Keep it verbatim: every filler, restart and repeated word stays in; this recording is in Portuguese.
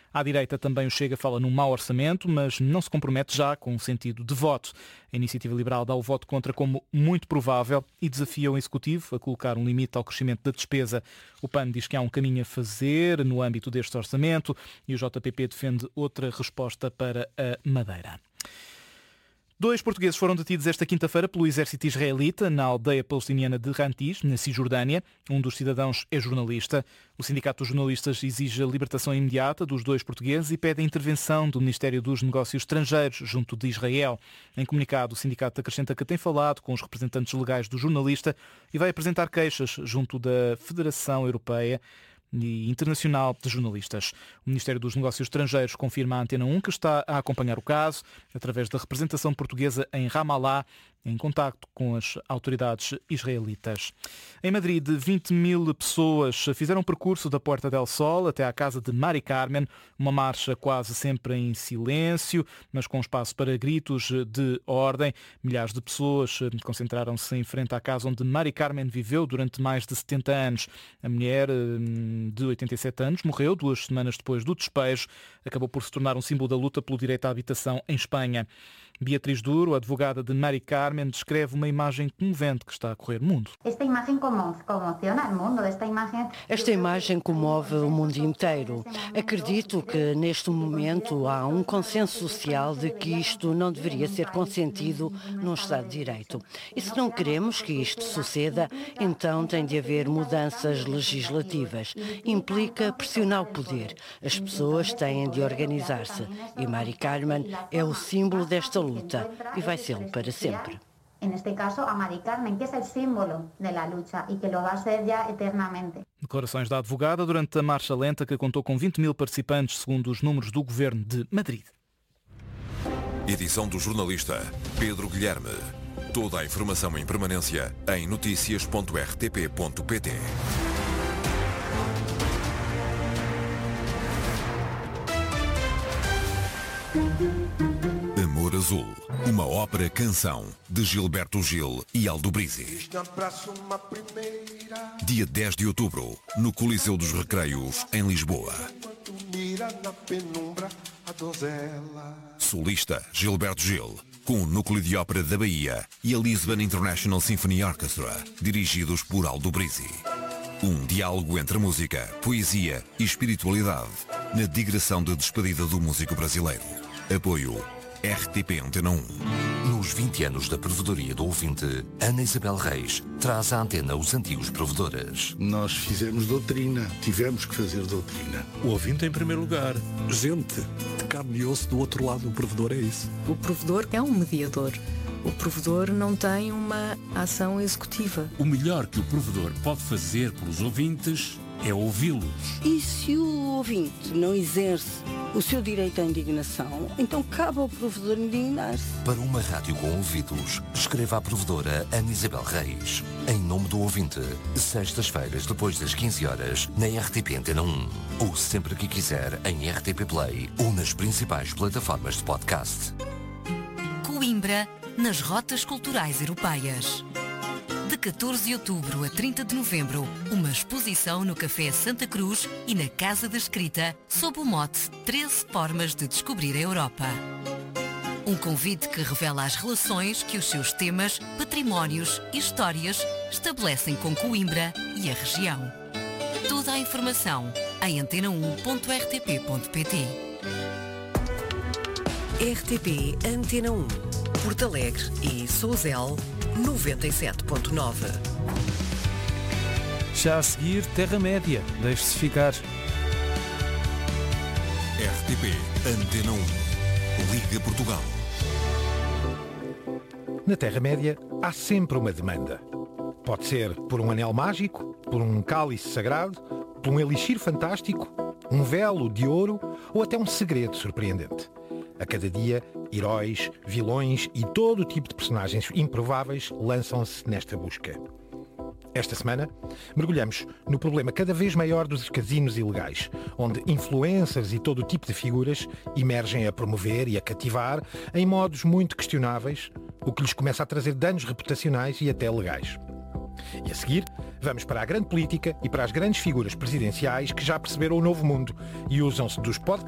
À direita também o Chega fala num mau orçamento, mas não se compromete já com o sentido de voto. A Iniciativa Liberal dá o voto contra como muito provável e desafia o Executivo a colocar um limite ao crescimento da despesa. O P A N diz que há um caminho a fazer no âmbito deste orçamento e o J P P defende outra resposta para a Madeira. Dois portugueses foram detidos esta quinta-feira pelo exército israelita na aldeia palestiniana de Rantis, na Cisjordânia. Um dos cidadãos é jornalista. O Sindicato dos Jornalistas exige a libertação imediata dos dois portugueses e pede a intervenção do Ministério dos Negócios Estrangeiros junto de Israel. Em comunicado, o sindicato acrescenta que tem falado com os representantes legais do jornalista e vai apresentar queixas junto da Federação Europeia e Internacional de Jornalistas. O Ministério dos Negócios Estrangeiros confirma à Antena um que está a acompanhar o caso através da representação portuguesa em Ramallah, em contacto com as autoridades israelitas. Em Madrid, vinte mil pessoas fizeram o percurso da Puerta del Sol até à casa de Mari Carmen, uma marcha quase sempre em silêncio, mas com espaço para gritos de ordem. Milhares de pessoas concentraram-se em frente à casa onde Mari Carmen viveu durante mais de setenta anos. A mulher, de oitenta e sete anos, morreu duas semanas depois do despejo. Acabou por se tornar um símbolo da luta pelo direito à habitação em Espanha. Beatriz Duro, advogada de Mari Carmen, descreve uma imagem comovente que está a correr o mundo. Esta imagem comociona o mundo. Esta imagem... Esta imagem comove o mundo inteiro. Acredito que neste momento há um consenso social de que isto não deveria ser consentido num Estado de Direito. E se não queremos que isto suceda, então tem de haver mudanças legislativas. Implica pressionar o poder. As pessoas têm de organizar-se. E Mari Carmen é o símbolo desta luta. luta e vai ser para sempre. Neste caso, a Mari Carmen, que é o símbolo da luta e que lo vai ser já eternamente. Declarações da advogada durante a marcha lenta que contou com vinte mil participantes, segundo os números do governo de Madrid. Edição do jornalista Pedro Guilherme. Toda a informação em permanência em notícias ponto r t p ponto p t. Amor Azul, uma ópera-canção de Gilberto Gil e Aldo Brizzi. Dia dez de outubro, no Coliseu dos Recreios, em Lisboa. Solista Gilberto Gil, com o Núcleo de Ópera da Bahia e a Lisbon International Symphony Orchestra, dirigidos por Aldo Brizzi. Um diálogo entre música, poesia e espiritualidade, na digressão de despedida do músico brasileiro. Apoio R T P Antena um. Nos vinte anos da provedoria do ouvinte, Ana Isabel Reis traz à antena os antigos provedores. Nós fizemos doutrina, tivemos que fazer doutrina. O ouvinte em primeiro lugar. Gente de carne e osso do outro lado do provedor, é isso. O provedor é um mediador. O provedor não tem uma ação executiva. O melhor que o provedor pode fazer pelos ouvintes é ouvi-los. E se o ouvinte não exerce o seu direito à indignação, então cabe ao provedor indignar-se. Para uma rádio com ouvidos, escreva à provedora Ana Isabel Reis. Em nome do ouvinte, sextas-feiras depois das quinze horas, na R T P Antena um. Ou sempre que quiser, em R T P Play ou nas principais plataformas de podcast. Coimbra, nas rotas culturais europeias. De catorze de outubro a trinta de novembro, uma exposição no Café Santa Cruz e na Casa da Escrita, sob o mote treze formas de descobrir a Europa. Um convite que revela as relações que os seus temas, patrimónios e histórias estabelecem com Coimbra e a região. Toda a informação em antena um ponto r t p ponto p t. R T P Antena um, Porto Alegre e Sousel, noventa e sete ponto nove. Já a seguir, Terra-média. Deixe-se ficar. R T P Antena um. Liga Portugal. Na Terra-média há sempre uma demanda. Pode ser por um anel mágico, por um cálice sagrado, por um elixir fantástico, um velo de ouro ou até um segredo surpreendente. A cada dia, heróis, vilões e todo o tipo de personagens improváveis lançam-se nesta busca. Esta semana, mergulhamos no problema cada vez maior dos casinos ilegais, onde influencers e todo o tipo de figuras emergem a promover e a cativar em modos muito questionáveis, o que lhes começa a trazer danos reputacionais e até legais. E a seguir, vamos para a grande política e para as grandes figuras presidenciais que já perceberam o novo mundo e usam-se dos podcasts